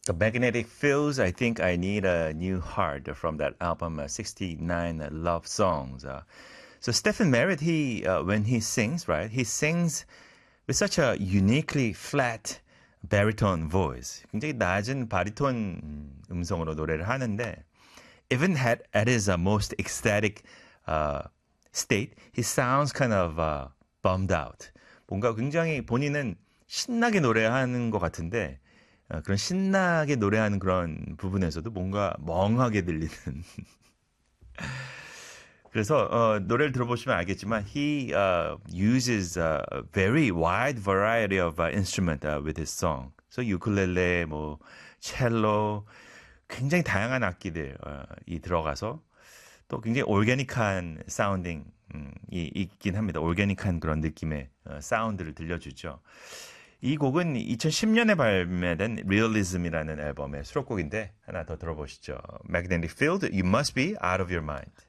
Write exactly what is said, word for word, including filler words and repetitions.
The Magnetic Fields, I Think I Need a New Heart from that album, uh, sixty-nine Love Songs. Uh, so Stephen Merritt, he, uh, when he sings, right, he sings with such a uniquely flat baritone voice. 굉장히 낮은 바리톤 음성으로 노래를 하는데, even at, at his uh, most ecstatic uh, state, he sounds kind of uh, bummed out. 뭔가 굉장히 본인은 신나게 노래하는 것 같은데, 어, 그런 신나게 노래하는 그런 부분에서도 뭔가 멍하게 들리는. 그래서 어, 노래를 들어보시면 알겠지만 he uh, uses a very wide variety of uh, instrument uh, with his song. So ukulele, 뭐 첼로, 굉장히 다양한 악기들이 어, 들어가서 또 굉장히 올게닉한 사운딩이 음, 있긴 합니다. 올게닉한 그런 느낌의 어, 사운드를 들려주죠. 이 곡은 이천십 년에 발매된 Realism이라는 앨범의 수록곡인데 하나 더 들어보시죠. Magnetic Field, You Must Be Out of Your Mind.